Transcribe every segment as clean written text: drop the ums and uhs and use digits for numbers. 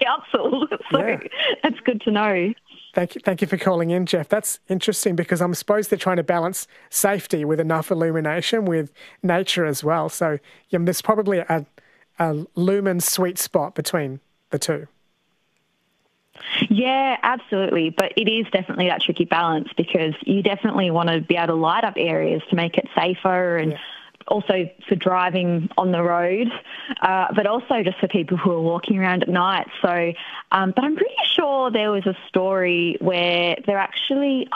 council. So that's good to know. Thank you for calling in, Jeff. That's interesting because I suppose they're trying to balance safety with enough illumination with nature as well. So there's probably a lumen sweet spot between the two. Yeah, absolutely. But it is definitely that tricky balance because you definitely want to be able to light up areas to make it safer and also for driving on the road, but also just for people who are walking around at night. So, but I'm pretty sure there was a story where they're actually,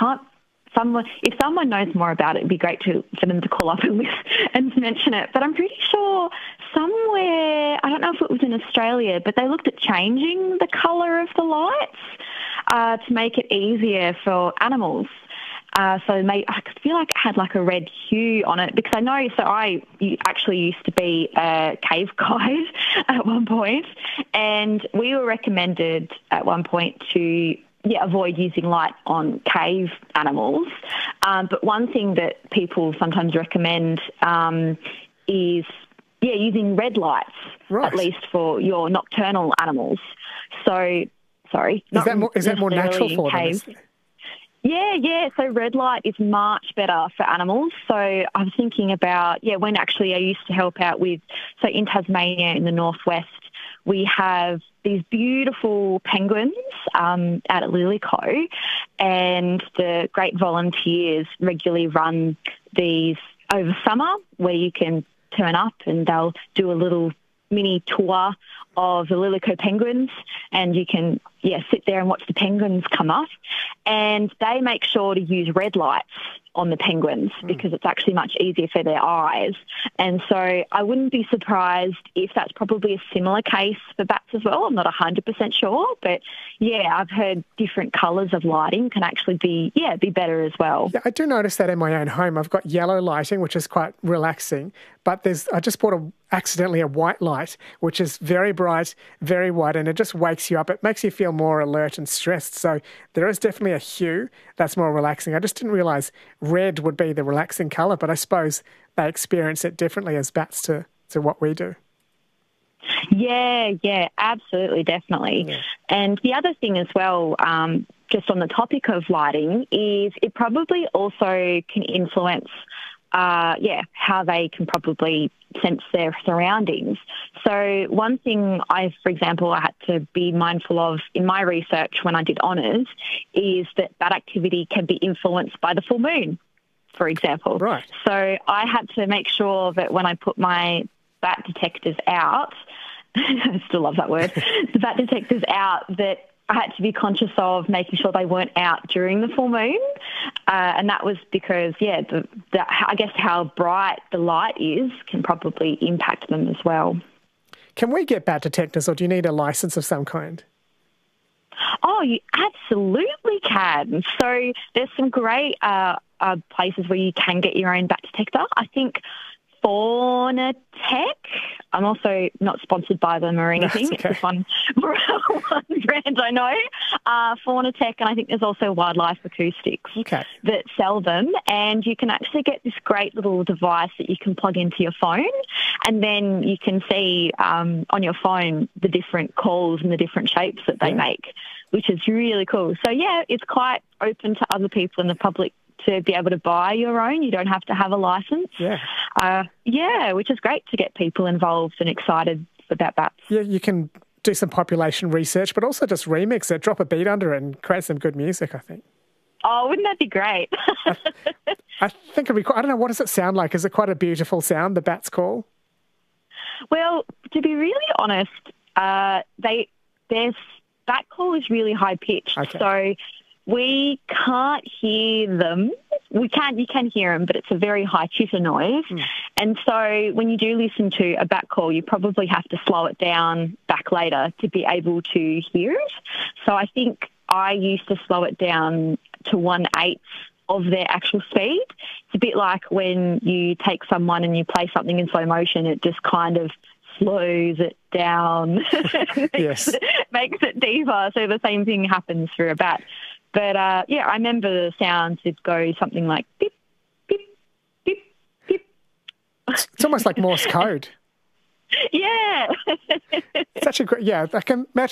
if someone knows more about it, it'd be great for them to call up and mention it. But I'm pretty sure somewhere, I don't know if it was in Australia, but they looked at changing the colour of the lights to make it easier for animals. I feel like it had like a red hue on it because I know, I actually used to be a cave guide at one point, and we were recommended at one point to avoid using light on cave animals. But one thing that people sometimes recommend is using red lights, at least for your nocturnal animals. So, sorry. Is that more natural for them? Yeah. So red light is much better for animals. So I was thinking about, when actually I used to help out in Tasmania in the northwest, we have these beautiful penguins out at Lillico, and the great volunteers regularly run these over summer where you can turn up and they'll do a little mini tour of the Lillico penguins, and you can sit there and watch the penguins come up. And they make sure to use red lights on the penguins because it's actually much easier for their eyes. And so I wouldn't be surprised if that's probably a similar case for bats as well. I'm not 100% sure, but I've heard different colours of lighting can actually be better as well. Yeah, I do notice that in my own home. I've got yellow lighting, which is quite relaxing, but I just bought accidentally a white light, which is very bright, very white, and it just wakes you up. It makes you feel more alert and stressed. So there is definitely a hue that's more relaxing. I just didn't realise red would be the relaxing colour, but I suppose they experience it differently as bats to what we do. Yeah, absolutely, definitely. Yeah. And the other thing as well, just on the topic of lighting, is it probably also can influence how they can probably sense their surroundings. So one thing for example, I had to be mindful of in my research when I did honours is that activity can be influenced by the full moon, for example. Right. So I had to make sure that when I put my bat detectors out, I still love that word, the bat detectors out, that I had to be conscious of making sure they weren't out during the full moon. And that was because, I guess how bright the light is can probably impact them as well. Can we get bat detectors, or do you need a licence of some kind? Oh, you absolutely can. So there's some great places where you can get your own bat detector. I think Fauna Tech. I'm also not sponsored by them or anything. Okay. It's just one brand I know. Fauna Tech, and I think there's also Wildlife Acoustics that sell them. And you can actually get this great little device that you can plug into your phone, and then you can see on your phone the different calls and the different shapes that they make, which is really cool. So, it's quite open to other people in the public to be able to buy your own. You don't have to have a licence. Which is great to get people involved and excited about bats. Yeah, you can do some population research, but also just remix it, drop a beat under it and create some good music, I think. Oh, wouldn't that be great? I think it'd be cool. I don't know, what does it sound like? Is it quite a beautiful sound, the bat's call? Well, to be really honest, their bat call is really high-pitched. Okay. So we can't hear them. You can hear them, but it's a very high chitter noise. And so when you do listen to a bat call, you probably have to slow it down back later to be able to hear it. So I think I used to slow it down to 1/8 of their actual speed. It's a bit like when you take someone and you play something in slow motion, it just kind of slows it down, makes it deeper. So the same thing happens for a bat. But, I remember the sounds would go something like beep, beep, beep, beep. It's almost like Morse code. Yeah. Such a great, I can imagine